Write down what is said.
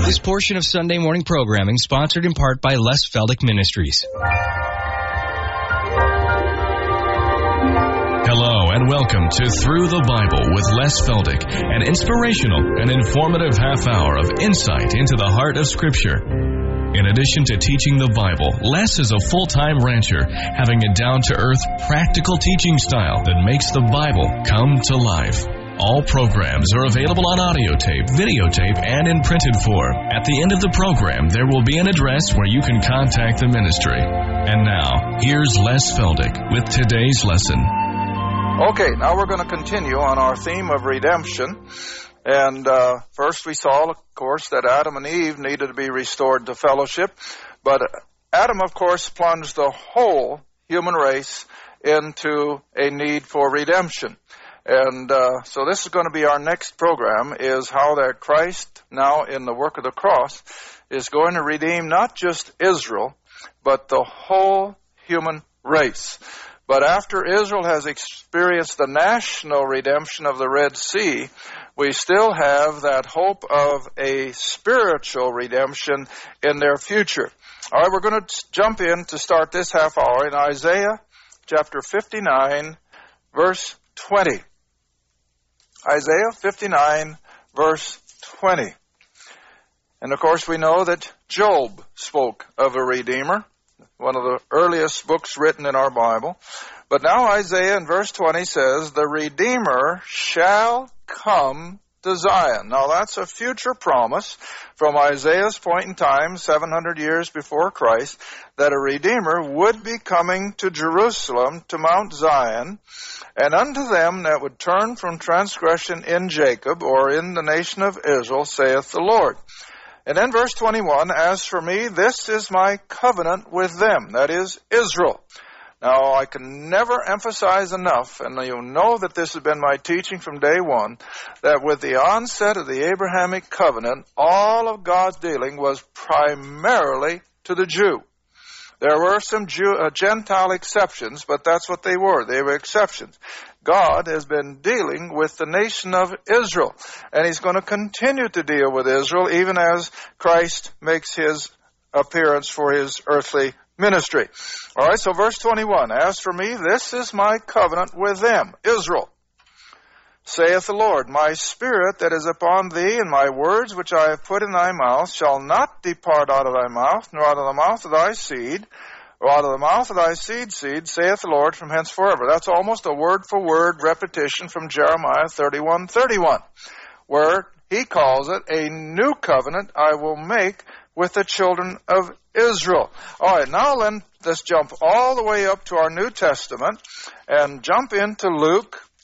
This portion of Sunday morning programming sponsored in part by Les Feldick Ministries. Hello and welcome to Through the Bible with Les Feldick, an inspirational and informative half hour of insight into the heart of Scripture. In addition to teaching the Bible, Les is a full-time rancher, having a down-to-earth, practical teaching style that makes the Bible come to life. All programs are available on audio tape, videotape, and in printed form. At the end of the program, there will be an address where you can contact the ministry. And now, here's Les Feldick with today's lesson. Okay, now we're going to continue on our theme of redemption. And first we saw, of course, that Adam and Eve needed to be restored to fellowship. But Adam, of course, plunged the whole human race into a need for redemption. And so this is going to be our next program, is how that Christ, now in the work of the cross, is going to redeem not just Israel, but the whole human race. But after Israel has experienced the national redemption of the Red Sea, we still have that hope of a spiritual redemption in their future. All right, we're going to jump in to start this half hour in Isaiah chapter 59, verse 20. Isaiah 59, verse 20. And of course we know that Job spoke of a Redeemer, one of the earliest books written in our Bible. But now Isaiah in verse 20 says, the Redeemer shall come to Zion. Now that's a future promise from Isaiah's point in time, 700 years before Christ, that a Redeemer would be coming to Jerusalem, to Mount Zion, and unto them that would turn from transgression in Jacob, or in the nation of Israel, saith the Lord. And then verse 21, as for me, this is my covenant with them, that is, Israel. Now, I can never emphasize enough, and you know that this has been my teaching from day one, that with the onset of the Abrahamic covenant, all of God's dealing was primarily to the Jew. There were some Gentile exceptions, but that's what they were. They were exceptions. God has been dealing with the nation of Israel, and He's going to continue to deal with Israel even as Christ makes His appearance for His earthly ministry. All right, so verse 21, as for me, this is my covenant with them, Israel. Saith the Lord, my spirit that is upon thee, and my words which I have put in thy mouth, shall not depart out of thy mouth, nor out of the mouth of thy seed, or out of the mouth of thy seed, saith the Lord, from henceforth. That's almost a word-for-word repetition from Jeremiah 31:31, where he calls it a new covenant I will make with the children of Israel. All right, now then, let's jump all the way up to our New Testament and jump into Luke